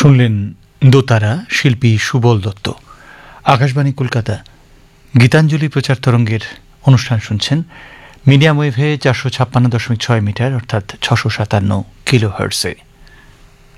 শুনলেন দোতারা, শিল্পী সুবল দত্ত। আকাশবাণী কলকাতা গীতাঞ্জলি প্রচার তরঙ্গের অনুষ্ঠান শুনছেন মিডিয়াম ওয়েভে 456.6 মিটার অর্থাৎ 657 কিলোহার্টজে।